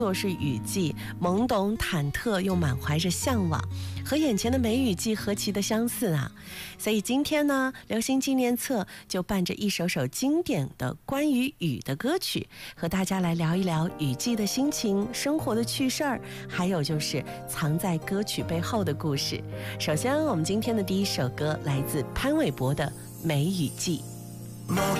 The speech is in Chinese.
作是雨季，懵懂忐忑又满怀着向往，和眼前的梅雨季何其的相似啊！所以今天呢，流行纪念册就伴着一首首经典的关于雨的歌曲，和大家来聊一聊雨季的心情、生活的趣事儿，还有就是藏在歌曲背后的故事。首先，我们今天的第一首歌来自潘玮柏的《梅雨季》。 某